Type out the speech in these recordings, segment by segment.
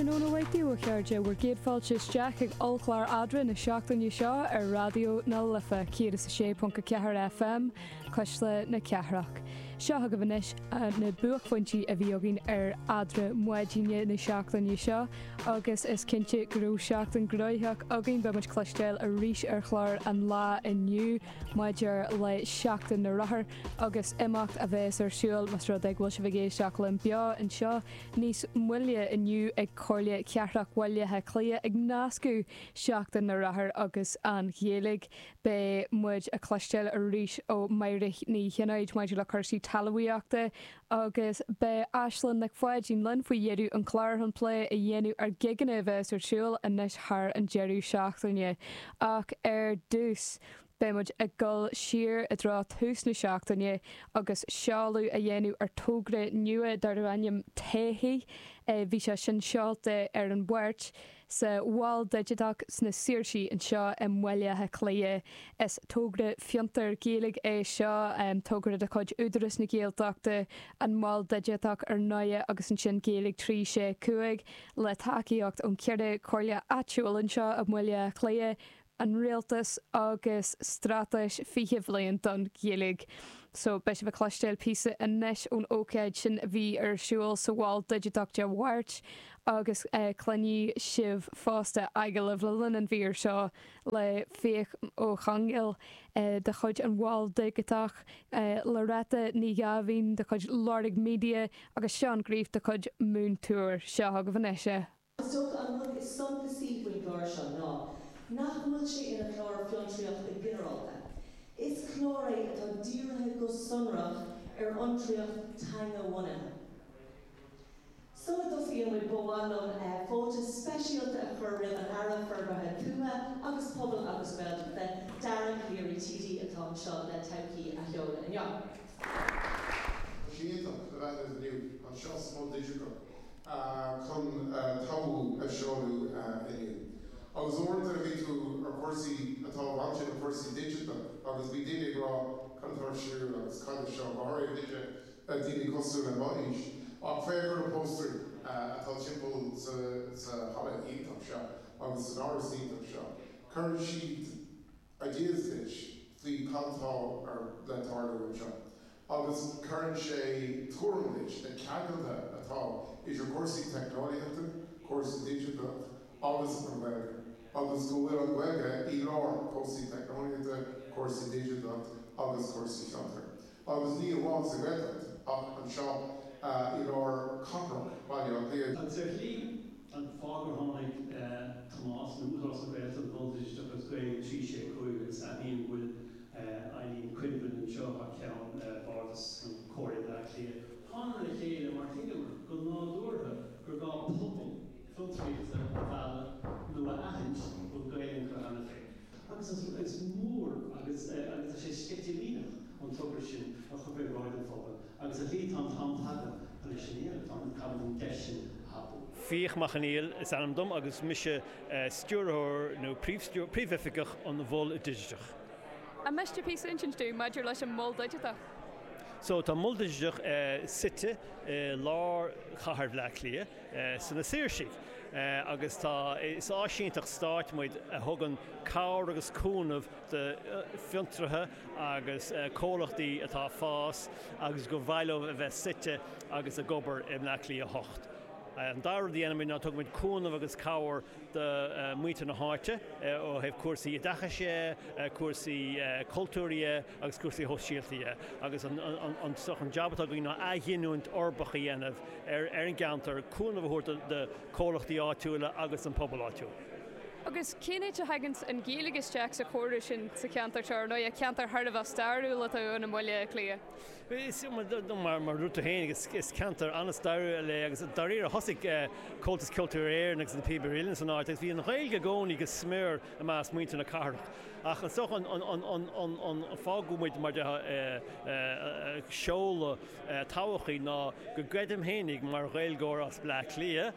Nóna waitiú a cheirde bhar géadfáilte isteach ag olclár adra na seachtain seo ar radio na lifa 106.4 FM cosla na ceathraach. Seo go bhanis na buachhaintí a bhí agin ar adra muidíine na seachtain seo agus is cinnte grú seachtain groitheach agin be muid cloisteil a ríis ar chláir an lá inniu maidir le seachtain na rathair agus imacht a bheits ar siúil mas rud ag bhfuil se bhgé seach le beo an seo níos muile inniu ag choirle ceathraach bhailethe clia ag nascú seachtain na rathair agus an ghéalaigh be muid a cloisteil a ríis ó mairich ní cheanaid maidir le chuirsí talhaíochta agus be Aisling na foiidín linn faoi dhéadú an chláir an plé a dhéanú ar giganna bheits ar siúil a nes thar an jeirú seachtaine ach ar dús be muid a gul siar a drá tús na seachtaine agus seáú a dhéanú ar tógra nua darhaim téthaí bhí se sin seáilta ar an bhairt sa bháil digitach sna siirsaí an seo i mhuilethe clia is tógra fiantar géalaigh é seo tógra de chuid údaras na géalteachta an máil digitach ar 9 agus an sin géalaigh 3-5 le takeíocht an ceirde choirle atúil an seo a mhuilethe clia an réaltas agus stratais fiche bhléon don géalaigh. So be se bh cloisteil písa a neis ón ócéid sin bhí ar siúil sa bháil digitach de bhairt agus cluní sibh fásta aige le bhlan an bhír seo le féoch ó changil de chuid an bháil digitach le réta ní gabhín de chuid láirigh media agus seán gríomh de chuid mún túr seo go bhanéise. So an is son perceiving glár seo ná. Nach bhfuil sé ina chlár fiontraíocht i gginearálta. Is chlóraí atá dírithe go sonrach ar antraíocht tainge bhainethe. Sula dofíon mu bóhailm fóta speisialta a chur rih an ara forbethe tútha agus pobl agus beilte de daran cléirí TD atá seo le taucií a leola inniu. Sííntach a bheith is nniu an seo smó digital chun tabú a seoú inniu. Agus orintach a bhí tú ar cuasaí atá bhainte na cuasaí digital agus bhí daoine grá chutar siú agus cad seo bhair daoine cosú na bhaís ach fégur an póster atá timpeall sa chala ítach seo agus an áras ítach seo. Chuir siad ideas leis faoi cantá ar le tarlú an seo. Agus chuann sé túram leis na ceagalta atá is ar cuasaí technoliaachta, cuasaí digital agus an bhega. Agus go bhfuil an bhega í lár cuasaí technoliaachta, cuasaí digital agus cuasaí fiantar. Agus ní amháin sa bheitad ach an seo í lár cathraach bailí an léad. An lí an fágur tháinig Tomás na údras a bheith an voltage agus gréim 3-5 agus a bhíon bhfuil Eileen Quinlan an seo a ceann bardas an cóir le clia. Tána le chéile mar tíine go nádúrtha gur gá pobl frontriíochta a bheala nó a aithint go gréim go anna féin. Agus is mór agus sé scetilínach an tugra sin a chubeh ráid an fphobal. Agus a lí an taga an sinnéad an cabhan deisisin habú. Fíoch Machaniel is anam dom agus mise stúrthóir nó príomhheficach an bhil digitach. A meiste pí intinú maidir leis an mó digitach. So tá muldigeach site lár chahar bhleaclia san na siirsigh agus tá is áisiintach start muid a thugann cáir agus cúnamh de fiantrathe agus cólachtaí atá fás agus go bhhailmh a bheith site agus a gobar i bhleaclia hocht. An dar the enemy ná tugmuid cúnamh agus cáir de muoite na háite ó hebh cuasaí dachasé, cuasaí cultúria agus cuasaí hóisialtaí agus an soch an jobbatá go ná aithionúint orbacha dhéanamh ar an gantar cúnamh thuirta de cólachtaí áitiúla agus an pobl áitiúla. Agus céine a hagans an géalagisteach sa cóir sin sa ceantar teir nó a ceantar thar a starú le an mhuiile clia. Is mar rúta héin is ceantar anas starú le agus daríar a thosaigh cótas cultúréir agus an Píberílinn san áit, bhí an réilge gcónaí go smir a más muointe na carach. ach an soch an fágúmuid mar seola táhachaí ná go greidim hénig mar réilgóir as Black Lia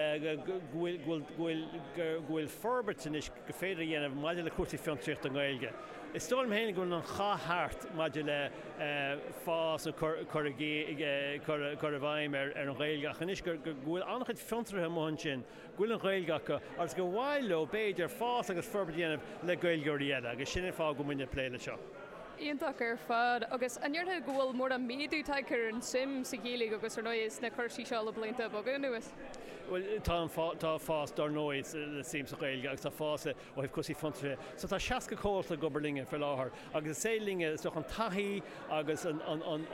gúil forbertin is go féidir dhéanamh maidir le cuasaí fiontraíocht an Gaeilge. Is stoilm hénig gúil an cháthart maidir le fás chur a bhaim ar an Gaeilge ach is gúil annachid fiontrathe mhain sin gúil an Gaeilgeacha agus go bhhailló béidir fás agus forber dhéanamh le Gaeilgeoirí eile agus sinna fágúmuine pléile seo. Íonach ar fad agus anneartha ghfuil mór a méadú taicear an sim sa gílig agus ar nóis na chuirsí seo le blianta bogad nuas. Well, tá fás dar nóid le sim sa Gaeilge agus tá fás ó hih cosí fiontraithe. So tá seaca cóirta gobarlinge fer láthair agus sélinge stoch an taithí agus an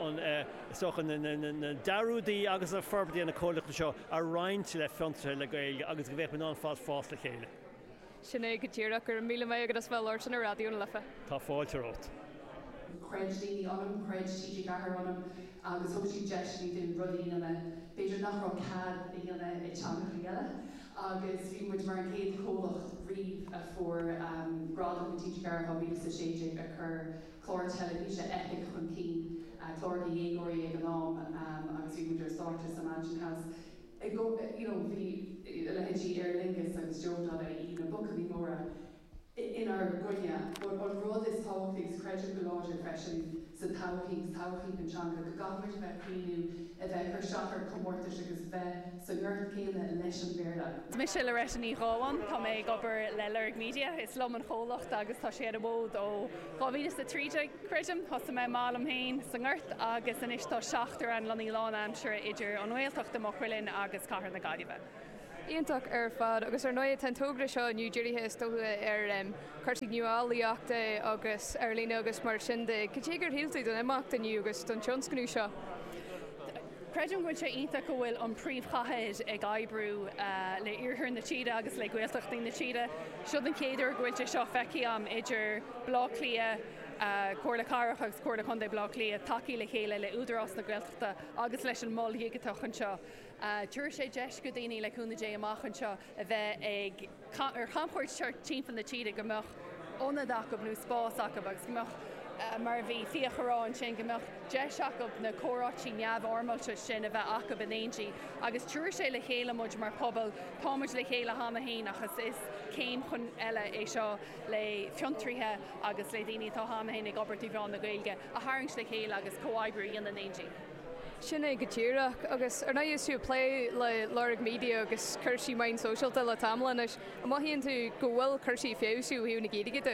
darúdaí agus a forberdaí na cólacha seo a roinnt le fiontraithe le Gaeilge agus go bheith an fás le chéile. Sinné go dtíach gur míle mé agus bhil sin na radioún lefa. Tá fáilterót. Cred daoine anam, cred TG Gahar anam, agus thug deisní den rudí inna beidir nach rá cad i dhéanana i teangacha eile. Agus bhí muid mar an céad chomhlacht riomh a fuair gradam go TG Gahar bhí sa séideag a chur chlór televíse epic chun cín, chlór go dhéagóirí ag an nám agus bhí muidir startas a Mansion House. Bhí le hetí ar lingus agus Joe í na book a bhí móra in our Gunya, but on road is Tawfi's credit below fashion, so Tawfi's and Changa, the government of Prenu, if ever shot her comforters because so Earth came and election verda. Michelle Retini Rowan, Tommy Gobber Leller Media, it's Loman Holoch, Agus Tashiera Wold, or Govinus the Treja Critum, Hosame Malam Hain, Singert, Agus and Ishto Shachter and Lonnie Lawn, I'm sure Idger, on Whaletoch the Mokrillin, Agus Kahar the Gadiva. Íonach ar fad agus ar 9 tantógra seo New Jersey tótha ar chuirtí nuálaíachta agus ar lína agus mar sin de catégur hiiltaí don imachta nniu agus don tionscanú seo. Credim goil sé ionta go bhfuil an príomhchaid ag aibrú le iarthar na tíide agus le ghuailteachtaí na tíide. Siod an céidir goil sé seo feici am idir blá clia cuairla carach agus cuairla chundé blá clia tací le chéile le údarás na ghuailteachta agus leis an moll dhiagatach seo. Tuair sé deis go daoine le cúna dé amachchan seo a bheith ar champóirt seart timp na tíide gomach ónadach go nú spás agus gomach mar bhí fiocharráin sin gomach deisach na córátí neamh ormailte sin a bheith aca in éintí agus tuair sé le chéile muid mar pobl támuid le chéile hána hain agus is céim chun eile é seo le fiontraithe agus le daoine tá hána hain ag obairtí bhán na Gaeilge a tharings le chéile agus comhaibbrú in na éintí. Sinna go tíireach agus ar na usú play le Lorg Media agus chuirsí main socialta le tamlan is a maithíonn tú go bhfuil chuirsí féúsú hiú na géideigide.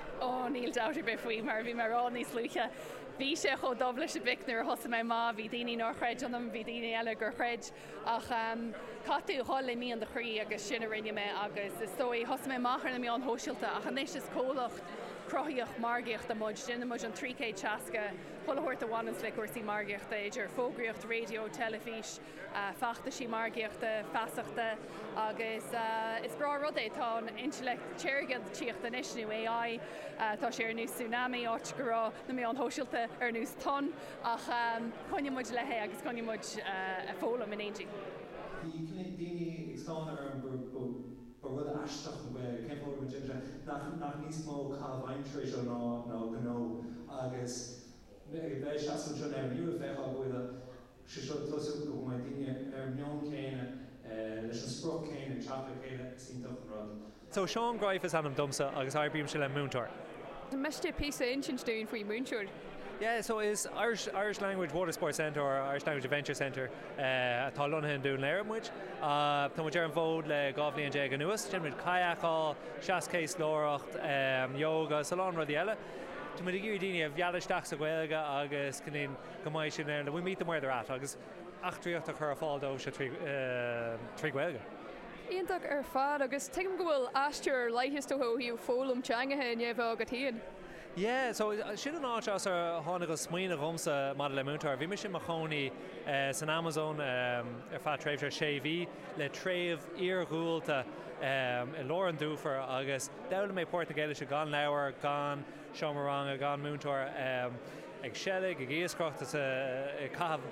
Ó níl dáirí be faoi mar bhí mar rán níos luúcha. Bhí sé cho dobla sé bicnar thosa mé má bhí daoine nó chreid anam bhí daoine eile gur chreid ach catú hála mí an de chrí agus sinna rinne me agus is dói thosa mé máchar na mí an hóisiilta ach an éis is cólacht croíoch margiocht a mud sin muid an 3K teasca chohairt ahánas le cuasaí margiochta idir fógraíocht radio, telefís, fachta sí margiochta, feasachta agus is bra rud é tá an intellect tíirgad tíocht an isnú AI tá sé ar nús tsunami áit gorá na mé an hóisiilta ar nús ton ach chuine muid lethe agus chuine muid a fólam in éintí. Bhí daoine extána ar an rud aisteach bheith ceimhór go Ginger nach níos mó cábhaintre seo ná gó agus bheith seasan seo ar nniu a bheith bhfuil sé seo tosú go mai daoine ar mion céine leis an spruch céine ag teapla chéile síntaach an rud. So Sean Greif is anam dumsa agus airbím se le múntar. The meiste piece of inchins doing for you moonshore. Yeah, so is Irish Language Water Sports Centre or Irish Language Adventure Centre atá lonathe dún léirmuid. Tá muid ar an bhód le gábhlaí an déag an nuas, Genmuid kayakáil, seascéis lóracht, yoga, salón rudí eile. Tá muid gur daoine a bhealaisteach sa Gaeilge agus cinnín go mbeidh sin le bhfuil míad where they're at agus achtraíocht a chur fáildó se trí Gaeilge. Íonach ar fad agus tuigim go bhfuil aistear leithhistóthó hiú fólam teangathe neamh agad haon. Yeah, so sin an áit as ar tháinig go smaoine romsa mar le múntar. Bhí me sin mar chonaí san Amazon ar fad tréimhse séhí le tréimh iarghúilta i Lauren Dúfar agus dela mé Port na Gaeilge se gan leabhar, gan seomaranga, gan múntar ag selig, ag íoscrocht i cahabh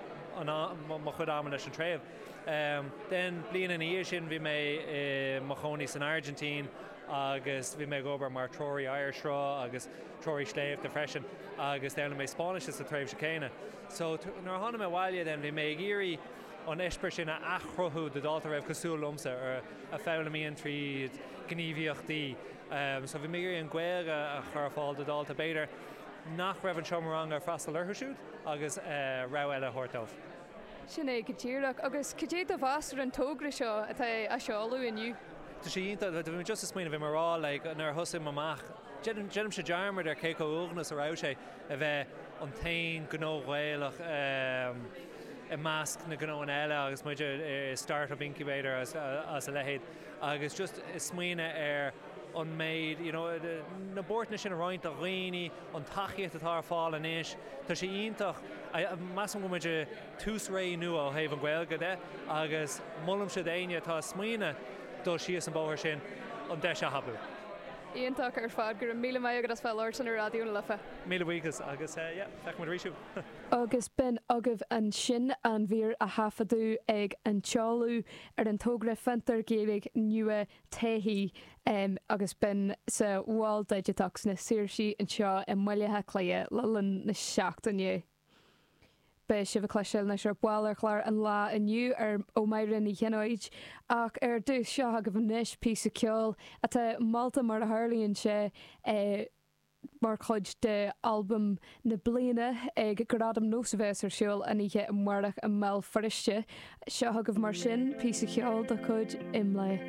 mo chud am leis an tréimh. Den blian in íir sin bhí mé mar chonaí san Argentín agus bhí mé gobar mar troirí airsrá agus troirí sléimh de freisin agus déanana mé Spáis is a tréimh se céine. So nar tháinig mé bhaile den bhí mé géirí an eisper sin a achrothú de dáta raibh cosúil lomsa ar a fálamíon tríd gníomhíochtaí. So bhí mé géirí an gcuige a chur fáil de dáta beidir nach raibh an seomrang ar freastal lurthúisiúd agus rá eile thuirtamh. Sin é go tíach agus cé a bhasar an tógra seo atá a seáú inniu. Tá sé ionta bhí just is smaoine bhí mar rá le nar thosaim amach. Jenim sé dearmar ar cé ógnas a rá sé a bheith an tain gnóhhailech i measc na gnó an eile agus muidir startup incubator as a lehéad agus just is smaoine ar an méid, na bortna sin a roiint a réine an tachiacht atá fáil inis. Tá sé ionintach measam go muidir tús ré nua ó thaobh an Gaeilge de agus mollam sé daine atá smaoine dul sios an bóthir sin an de se habú. Íontach ar fád gur míle mai agus fáil san radio na lifa. Míle bhuichas agus feic mar ríisiú. Agus ben agah an sin an bhír a hafadú ag an teáú ar an tógra fantar géalaigh nua taithí agus ben sa bháil deiteach na siirsaí an seo i mailethe clia lelan na seachtainne. Be si bh cléisiil na seir bháil chláir an lá aniu ar ó mairin i cheanóid ach ar dús seo a go bhníis pí a ceol atá Malta mar a Harlíonn sé mar chuid de albumm na bliana ag gradam nósabhés ar siúil a níhe marach a mell fariste seo a go mar sin pí a cheol do chud im le.